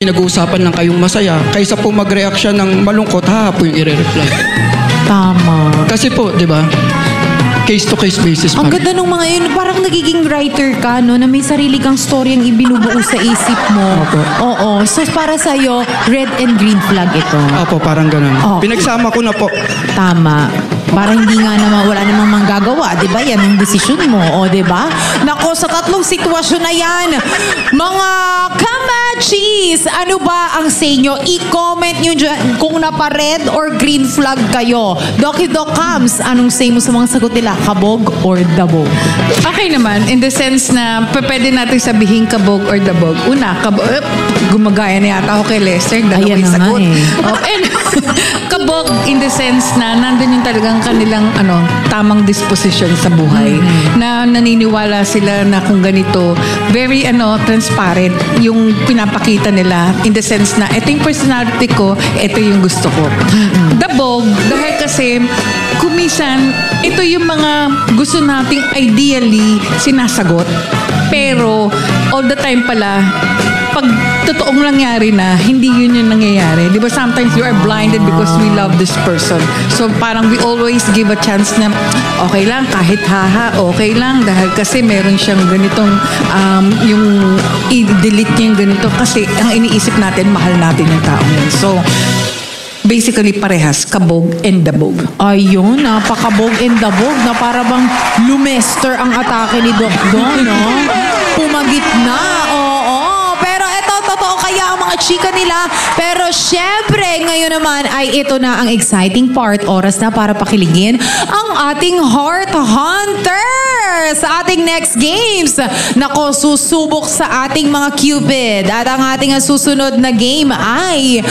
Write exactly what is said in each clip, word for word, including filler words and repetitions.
Pinag-uusapan lang kayong masaya. Kaysa po mag-react siya ng malungkot, ha po yung i-reply. Tama. Kasi po, di ba? Case-to-case basis pa Ang rin. ganda nung mga yun, parang nagiging writer ka, no? Na may sarili kang story ang ibinubuo sa isip mo. Opo. Oo. So, para sa'yo, red and green flag ito. Opo, parang ganun. Oh. Pinagsama ko na po. Tama. Para hindi nga naman, wala namang manggagawa. Di ba? Yan ang desisyon mo. O, di ba? Nako, sa tatlong sitwasyon na yan, mga kamachis, ano ba ang say nyo? I-comment nyo dyan kung napa-red or green flag kayo. Doki Doc Cams, anong say mo sa mga sagot nila? Kabog or dabog? Okay naman, in the sense na p- pwede natin sabihin kabog or dabog. Una, kabog, eh, gumagaya na yata ako kay Lester. Dalawa Ayan yung na nga sagot. eh. Oh, and, kabog in the sense na nandun yung talagang kanilang ano, tamang disposition sa buhay. Mm-hmm. Na naniniwala sila na kung ganito, very ano, transparent yung pinapakita nila in the sense na ito yung personality ko, ito yung gusto ko. Mm-hmm. Dabog, dahil kasi kumisan, ito yung mga gusto nating ideally sinasagot. Pero, all the time pala, pag totoong nangyari na, hindi yun yung nangyayari. Di ba sometimes you are blinded because we love this person. So parang we always give a chance na, okay lang, kahit haha, okay lang. Dahil kasi meron siyang ganitong, um, yung i-delete niya yung ganito. Kasi ang iniisip natin, mahal natin yung tao yun. So, basically parehas, kabog and dabog. Ayun, napakabog and dabog na para bang lumester ang atake ni Doc Don, no? Pumagit na, oo. Pero eto, totoo kaya ang mga chika nila. Pero syempre, ngayon naman ay ito na ang exciting part. Oras na para pakiligin ang ating Heart Hunter sa ating next games. Nako, susubok sa ating mga Cupid. At ang ating susunod na game ay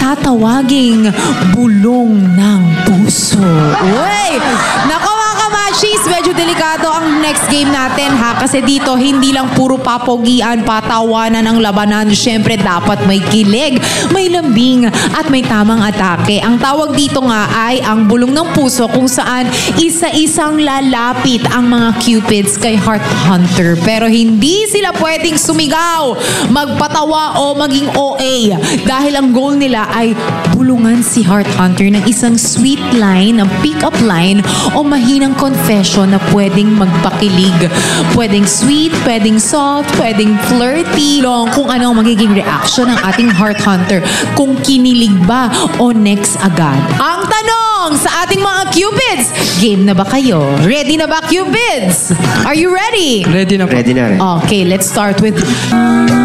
tatawaging Bulong ng Puso. Uy! Nako mga kamachis, medyo delikado ang next game natin ha. Kasi dito, hindi lang puro papogian, patawanan ang labanan. Siyempre, dapat may kilig, may lambing, at may tamang atake. Ang tawag dito nga ay ang Bulong ng Puso, kung saan isa-isang lalapit ang mga Cupids kay Heart Hunter. Pero hindi sila pwedeng sumigaw, magpatawa o maging O A. Dahil ang goal nila ay bulungan si Heart Hunter ng isang sweet line, ng pick-up line, o mahinang confession na pwedeng magpakilig. Pwedeng sweet, pwedeng soft, pwedeng flirty. Long kung ano ang magiging reaction ng ating Heart Hunter. Kung kinilig ba o next agad. Ang tanong sa ating mga Cupids, game na ba kayo? Ready na ba, Cupids? Are you ready? Ready na po. Ready na rin. Okay, let's start with...